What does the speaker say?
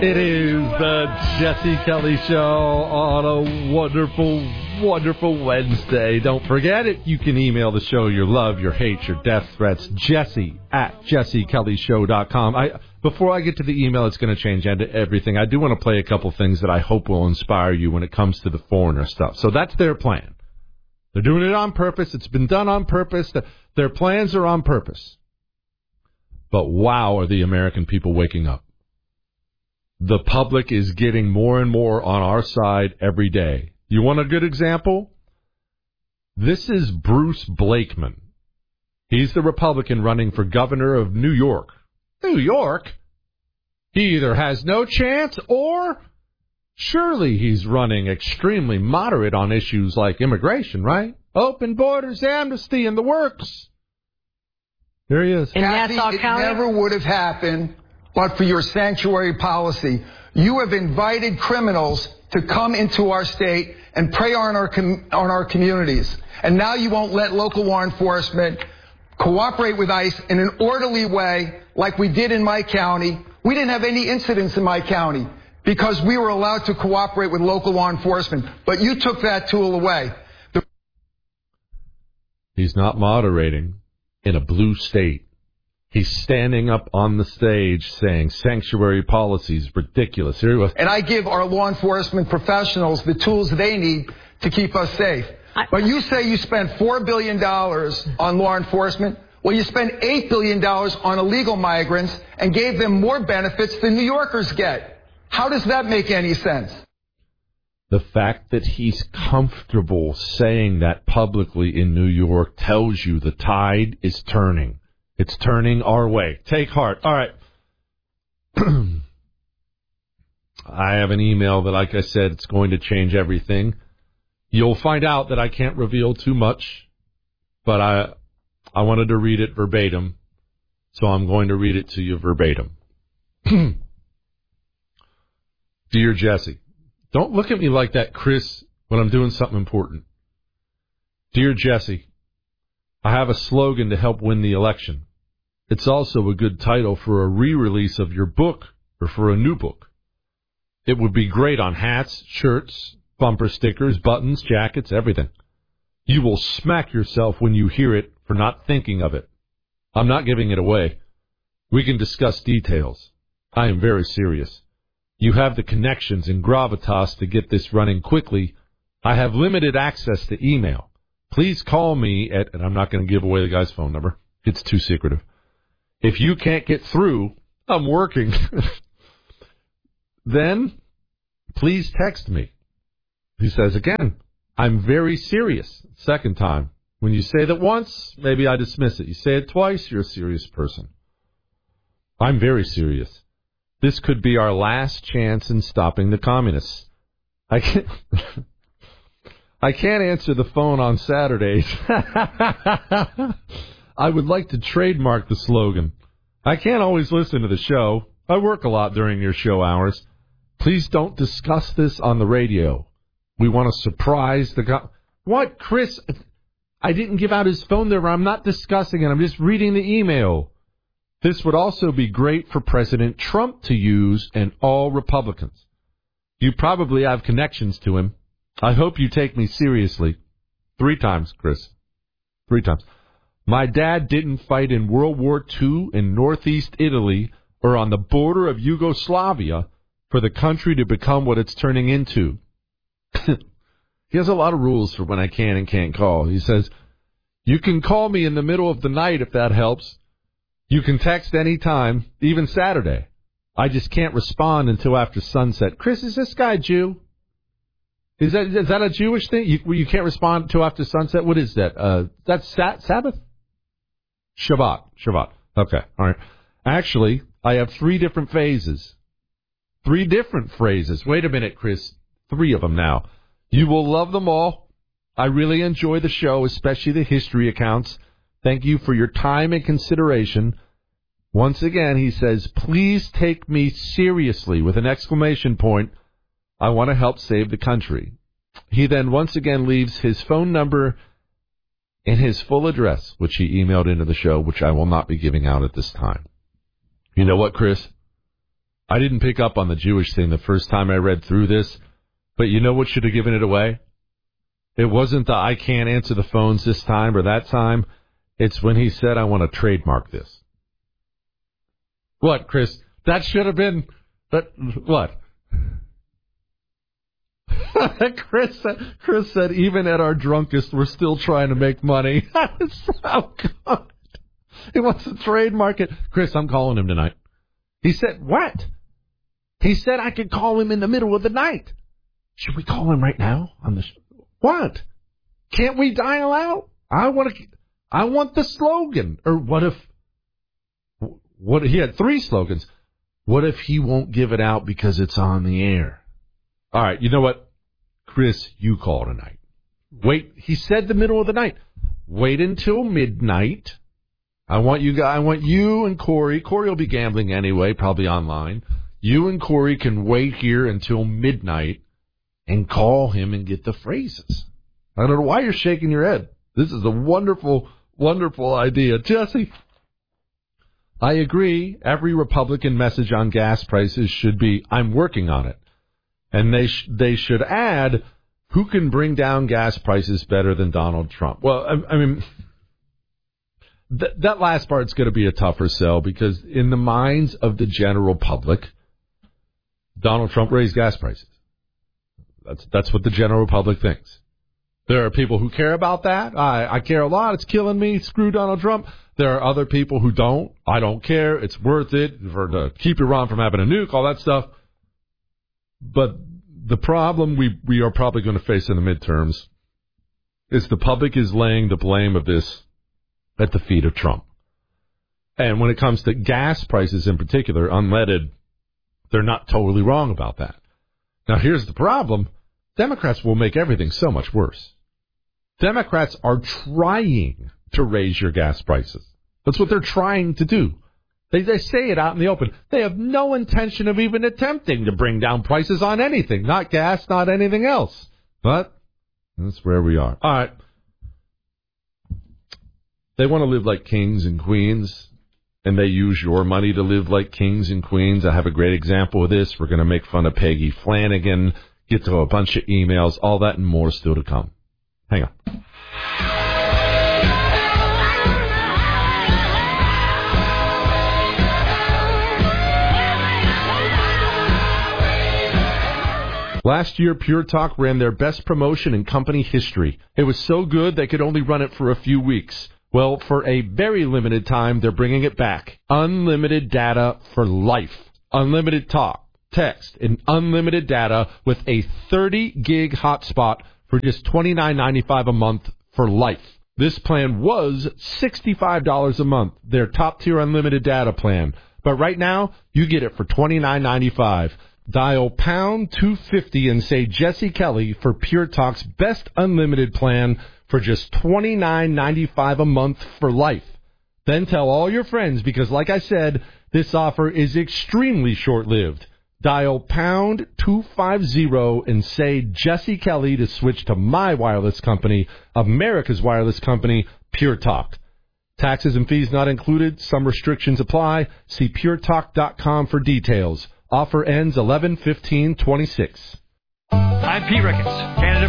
It is the Jesse Kelly Show on a wonderful, wonderful Wednesday. Don't forget it. You can email the show your love, your hate, your death threats. Jesse at jessekellyshow.com. Before I get to the email, it's going to change everything. I do want to play a couple things that I hope will inspire you when it comes to the foreigner stuff. So that's their plan. They're doing it on purpose. It's been done on purpose. Their plans are on purpose. But wow, are the American people waking up. The public is getting more and more on our side every day. You want a good example? This is Bruce Blakeman. He's the Republican running for governor of New York. New York? He either has no chance or surely he's running extremely moderate on issues like immigration, right? Open borders, amnesty, and the works. There he is. In Nassau County? It never would have happened but for your sanctuary policy. You have invited criminals to come into our state and prey on our communities. And now you won't let local law enforcement cooperate with ICE in an orderly way like we did in my county. We didn't have any incidents in my county because we were allowed to cooperate with local law enforcement. But you took that tool away. He's not moderating in a blue state. He's standing up on the stage saying sanctuary policy is ridiculous. Here he was. And I give our law enforcement professionals the tools they need to keep us safe. But you say you spent $4 billion on law enforcement. Well, you spent $8 billion on illegal migrants and gave them more benefits than New Yorkers get. How does that make any sense? The fact that he's comfortable saying that publicly in New York tells you the tide is turning. It's turning our way. Take heart. All right. I have an email that, like I said, it's going to change everything. You'll find out that I can't reveal too much, but I wanted to read it verbatim, so I'm going to read it to you verbatim. Dear Jesse, don't look at me like that, Chris, when I'm doing something important. Dear Jesse, I have a slogan to help win the election. It's also a good title for a re-release of your book or for a new book. It would be great on hats, shirts, bumper stickers, buttons, jackets, everything. You will smack yourself when you hear it for not thinking of it. I'm not giving it away. We can discuss details. I am very serious. You have the connections and gravitas to get this running quickly. I have limited access to email. Please call me at, and I'm not going to give away the guy's phone number. It's too secretive. If you can't get through, I'm working. Then, please text me. He says again, I'm very serious. Second time. When you say that once, maybe I dismiss it. You say it twice, you're a serious person. I'm very serious. This could be our last chance in stopping the communists. I can't answer the phone on Saturdays. I would like to trademark the slogan. I can't always listen to the show. I work a lot during your show hours. Please don't discuss this on the radio. We want to surprise the guy. What, Chris? I didn't give out his phone number. I'm not discussing it. I'm just reading the email. This would also be great for President Trump to use and all Republicans. You probably have connections to him. I hope you take me seriously. 3 times, Chris. 3 times. My dad didn't fight in World War II in northeast Italy or on the border of Yugoslavia for the country to become what it's turning into. He has a lot of rules for when I can and can't call. He says, you can call me in the middle of the night if that helps. You can text any time, even Saturday. I just can't respond until after sunset. Chris, is this guy Jew? Is that a Jewish thing? You can't respond until after sunset? What is that? That's Sabbath? Shabbat. Okay, all right. Actually, I have 3 different phases. 3 different phrases. Wait a minute, Chris. 3 of them now. You will love them all. I really enjoy the show, especially the history accounts. Thank you for your time and consideration. Once again, he says, please take me seriously with an exclamation point. I want to help save the country. He then once again leaves his phone number and his full address, which he emailed into the show, which I will not be giving out at this time. You know what, Chris? I didn't pick up on the Jewish thing the first time I read through this, but you know what should have given it away? It wasn't the I can't answer the phones this time or that time. It's when he said, I want to trademark this. What, Chris? That should have been... What? Chris said, even at our drunkest, we're still trying to make money. That is so good. He wants to trademark it. Chris, I'm calling him tonight. He said, what? He said I could call him in the middle of the night. Should we call him right now on the show? What? Can't we dial out? I want the slogan. Or what if he had 3 slogans. What if he won't give it out because it's on the air? All right, you know what? Chris, you call tonight. Wait, he said the middle of the night. Wait until midnight. I want you and Corey. Corey will be gambling anyway, probably online. You and Corey can wait here until midnight and call him and get the phrases. I don't know why you're shaking your head. This is a wonderful, wonderful idea. Jesse, I agree. Every Republican message on gas prices should be, I'm working on it. And they should add, who can bring down gas prices better than Donald Trump? Well, I mean, that last part's going to be a tougher sell because in the minds of the general public, Donald Trump raised gas prices. That's what the general public thinks. There are people who care about that. I care a lot. It's killing me. Screw Donald Trump. There are other people who don't. I don't care. It's worth it to keep Iran from having a nuke, all that stuff. But the problem we are probably going to face in the midterms is the public is laying the blame of this at the feet of Trump. And when it comes to gas prices in particular, unleaded, they're not totally wrong about that. Now, here's the problem. Democrats will make everything so much worse. Democrats are trying to raise your gas prices. That's what they're trying to do. They say it out in the open. They have no intention of even attempting to bring down prices on anything. Not gas, not anything else. But that's where we are. All right. They want to live like kings and queens, and they use your money to live like kings and queens. I have a great example of this. We're going to make fun of Peggy Flanagan, get to a bunch of emails, all that and more still to come. Hang on. Last year, Pure Talk ran their best promotion in company history. It was so good they could only run it for a few weeks. Well, for a very limited time, they're bringing it back. Unlimited data for life. Unlimited talk, text, and unlimited data with a 30-gig hotspot for just $29.95 a month for life. This plan was $65 a month, their top-tier unlimited data plan. But right now, you get it for $29.95. Dial pound 250 and say Jesse Kelly for Pure Talk's best unlimited plan for just $29.95 a month for life. Then tell all your friends because, like I said, this offer is extremely short-lived. Dial pound 250 and say Jesse Kelly to switch to my wireless company, America's wireless company, Pure Talk. Taxes and fees not included. Some restrictions apply. See puretalk.com for details. Offer ends 11/15/26. I'm Pete Ricketts, candidate